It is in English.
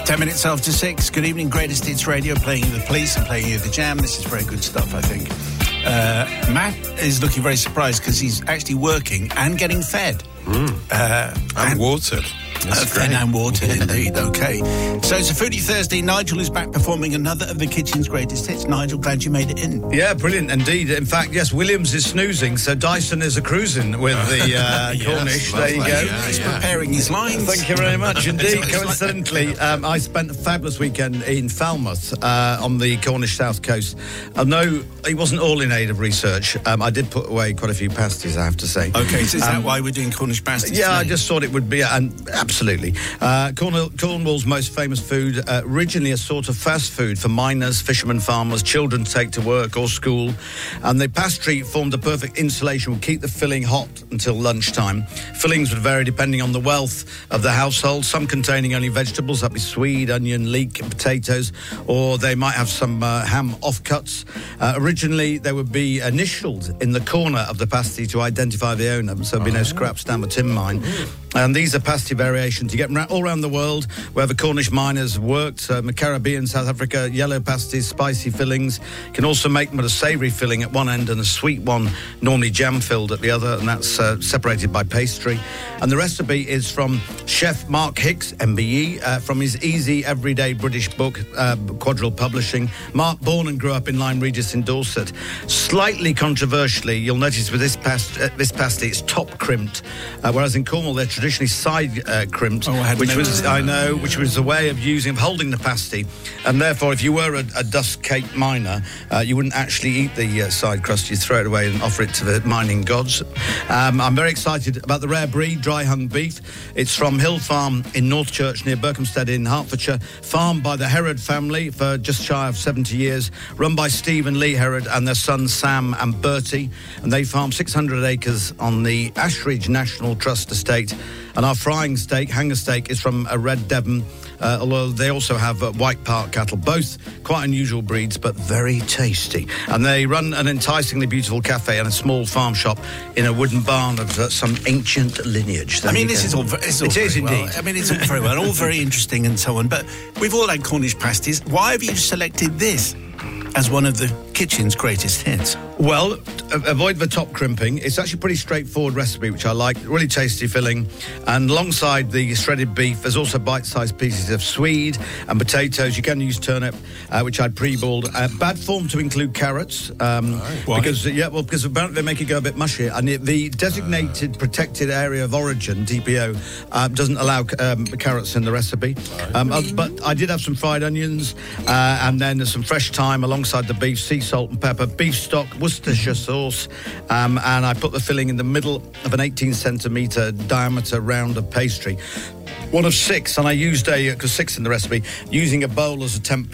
10 minutes after 6. Good evening, Greatest Hits Radio, playing you the Police and playing you the Jam. This is very good stuff, I think. Matt is looking very surprised because he's actually working and getting fed. And watered. Fed and watered, indeed. Okay. So it's a Foodie Thursday. Nigel is back performing another of the kitchen's greatest hits. Nigel, glad you made it in. Yeah, brilliant indeed. In fact, yes, Williams is snoozing, so Dyson is a cruising with the Cornish. There you go. He's preparing his lines. Thank you very much indeed. Coincidentally, I spent a fabulous weekend in Falmouth on the Cornish south coast. No, it wasn't all in aid of research. I did put away quite a few pasties, I have to say. Okay, so is that why we're doing Cornish pasties Yeah, today? I just thought it would be, absolutely. Cornwall's most famous food, originally a sort of fast food for miners, fishermen, farmers, children to take to work or school. And the pastry formed a perfect insulation, would keep the filling hot until lunchtime. Fillings would vary depending on the wealth of the household, some containing only vegetables, that'd be swede, onion, leek, and potatoes, or they might have some ham offcuts. Originally, they would be initialed in the corner of the pasty to identify the owner, so there'd be no scraps down the tin mine. And these are pasty variations. You get them all around the world, where the Cornish miners worked, the Caribbean, South Africa, yellow pasties, spicy fillings. You can also make them with a savoury filling at one end and a sweet one, normally jam-filled at the other, and that's separated by pastry. And the recipe is from Chef Mark Hicks, MBE, from his Easy Everyday British book, Quadrille Publishing. Mark, born and grew up in Lyme Regis in Dorset. Slightly controversially, you'll notice with this pasty, it's top crimped, whereas in Cornwall they're traditionally side crimped, which was a way of holding the pasty, and therefore if you were a dust cake miner, you wouldn't actually eat the side crust. You throw it away and offer it to the mining gods. I'm very excited about the rare breed, dry hung beef. It's from Hill Farm in Northchurch near Berkhamsted in Hertfordshire, farmed by the Herod family for just shy of 70 years, run by Steve and Lee Herod and their sons Sam and Bertie, and they farm 600 acres on the Ashridge National Trust estate. And our frying steak, hanger steak, is from a Red Devon, although they also have White Park cattle, both quite unusual breeds, but very tasty. And they run an enticingly beautiful cafe and a small farm shop in a wooden barn of some ancient lineage. I mean, this is all it is indeed. Well. I mean, it's all very well, all very interesting and so on, but we've all had Cornish pasties. Why have you selected this as one of the kitchen's greatest hits? Well, avoid the top crimping. It's actually a pretty straightforward recipe, which I like. Really tasty filling. And alongside the shredded beef, there's also bite-sized pieces of swede and potatoes. You can use turnip, which I'd pre-boiled. Bad form to include carrots. Because apparently they make it go a bit mushy. And the designated protected area of origin, DPO, doesn't allow carrots in the recipe. But I did have some fried onions, and then there's some fresh thyme alongside the beef, sea salt and pepper, beef stock, Worcestershire sauce, and I put the filling in the middle of an 18-centimetre diameter round of pastry. One of 6, and I used because 6 in the recipe, using a bowl as a template.